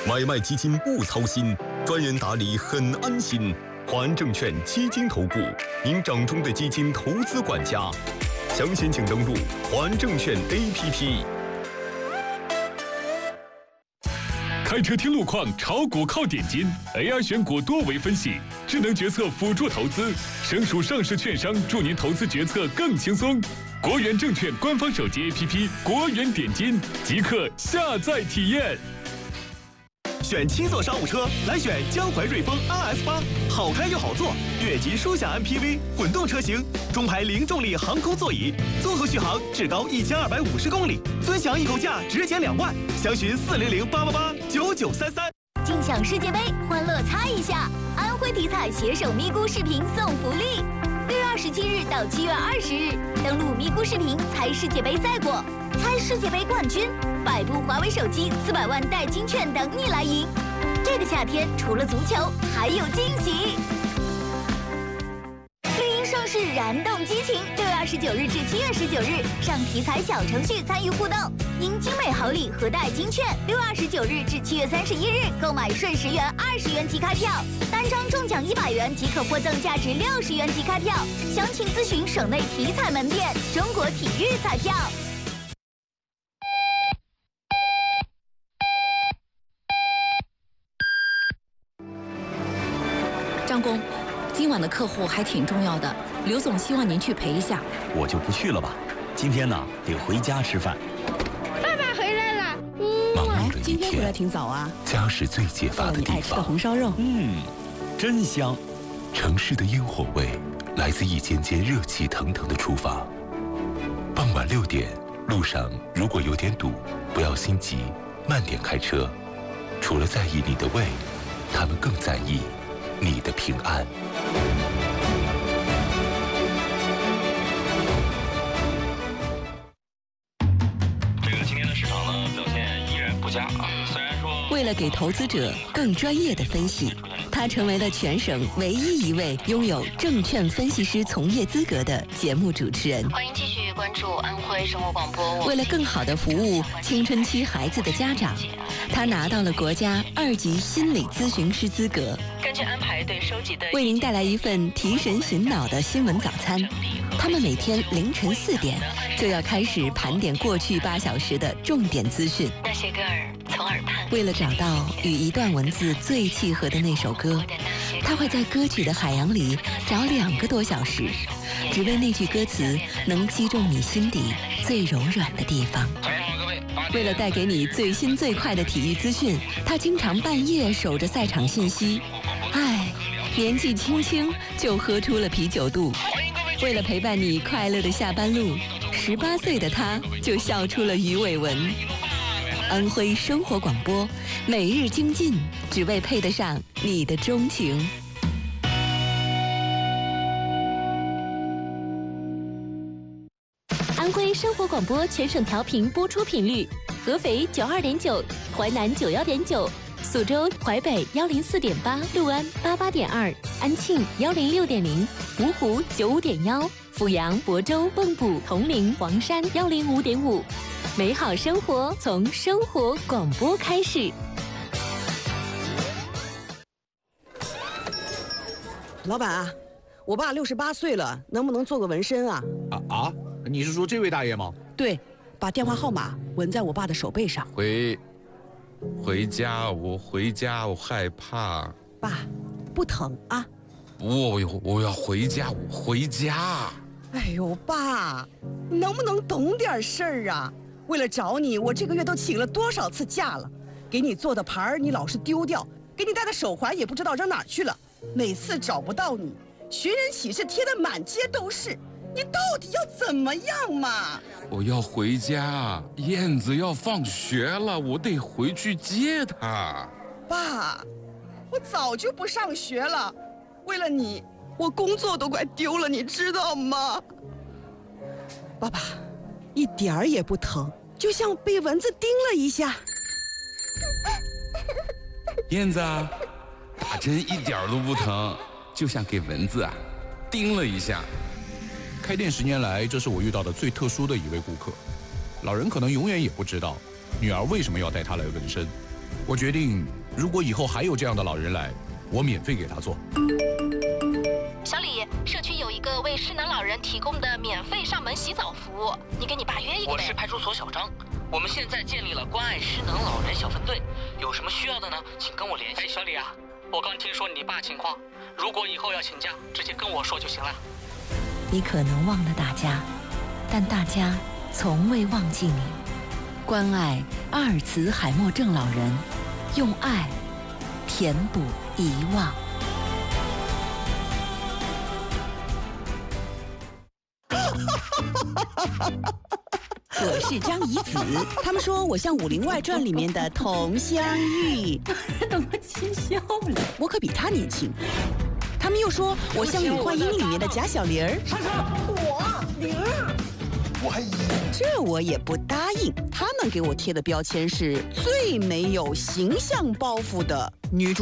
买卖基金勿操心，专人打理很安心。华安证券基金投顾，您掌中的基金投资管家。详情请登录华安证券 APP。 开车听路况，炒股靠点金 ，AI 选股多维分析，智能决策辅助投资，省属上市券商助您投资决策更轻松。国元证券官方手机 APP 国元点金，即刻下载体验。 选七座商务车，来选江淮瑞风 RS8，好开又好坐，越级舒享 MPV 混动车型，中排零重力航空座椅，综合续航至高1250公里，尊享易购价直减2万，详询400-888-9933。 尽享世界杯，欢乐猜一下！安徽体彩携手咪咕视频送福利，6月27日到7月20日，登录咪咕视频猜世界杯赛果，猜世界杯冠军，100部华为手机，400万代金券等你来赢。这个夏天除了足球，还有惊喜！绿茵盛世燃动激情，6月29日至7月19日，上体彩小程序参与互动，赢精美好礼和代金券。6月29日至7月31日，购买顺10元、20元即开票，单张中奖100元即可获赠价值60元即开票。详情咨询省内体彩门店。中国体育彩票。 张工，今晚的客户还挺重要的，刘总希望您去陪一下。 我就不去了吧，今天呢得回家吃饭。 爸爸回来了。 忙碌的一今天回来天， 挺早啊。 家是最解乏的地做了你爱吃的方。 红烧肉。 真香。 城市的烟火味来自一间间热气腾腾的厨房。傍晚6点，路上如果有点堵，不要心急，慢点开车。除了在意你的胃，他们更在意你的平安。 今天的市场呢表现依然不佳啊，虽然说为了给投资者更专业的分析，他成为了全省唯一一位拥有证券分析师从业资格的节目主持人。 欢迎继续关注安徽生活广播。 为了更好地服务青春期孩子的家长，他拿到了国家2级心理咨询师资格。 根据安排对收集的， 为您带来一份提神醒脑的新闻早餐。他们每天凌晨4点就要开始盘点过去8小时的重点资讯。 那些歌儿从耳畔。 为了找到与一段文字最契合的那首歌，他会在歌曲的海洋里找2个多小时，只为那句歌词能击中你心底最柔软的地方。为了带给你最新最快的体育资讯，他经常半夜守着赛场信息。年纪轻轻就喝出了啤酒肚。为了陪伴你快乐的下班路，18岁的他就笑出了鱼尾纹。安徽生活广播，每日精进，只为配得上你的钟情。 安徽生活广播全省调频播出频率：合肥92.9，淮南91.9。苏州、淮北104.8，六安88.2，安庆106.0，芜湖95.1，阜阳、亳州、蚌埠、铜陵、黄山105.5。美好生活从生活广播开始。 老板啊，我爸68岁了，能不能做个纹身啊？ 你是说这位大爷吗？ 对，把电话号码纹在我爸的手背上。 回家，我回家，我害怕。 爸，不疼啊？ 我要回家，我回家。 哎呦，爸，能不能懂点事儿啊？为了找你，我这个月都请了多少次假了？给你做的牌儿你老是丢掉，给你戴的手环也不知道扔哪儿去了。每次找不到你，寻人启事贴得满街都是。你到底要怎么样嘛？ 我要回家，燕子要放学了，我得回去接她。 爸，我早就不上学了，为了你，我工作都快丢了，你知道吗？爸爸，一点儿也不疼，就像被蚊子叮了一下。 燕子啊，打针一点都不疼，就像给蚊子叮了一下。 开店10年来，这是我遇到的最特殊的一位顾客。老人可能永远也不知道，女儿为什么要带他来纹身。我决定如果以后还有这样的老人来，我免费给他做。 小李，社区有一个为失能老人提供的免费上门洗澡服务，你给你爸约一个呗。 我是派出所小张，我们现在建立了关爱失能老人小分队，有什么需要的呢，请跟我联系。 哎，小李啊，我刚听说你爸情况，如果以后要请假，直接跟我说就行了。 你可能忘了大家，但大家从未忘记你。关爱阿尔茨海默症老人，用爱填补遗忘。 我是张怡子，他们说我像《武林外传》里面的佟湘玉， 怎么气笑了？ 我可比他年轻。他们又说我像《女幻音》里面的贾小玲儿，我玲儿，我还这我也不答应。他们给我贴的标签是最没有形象包袱的女主。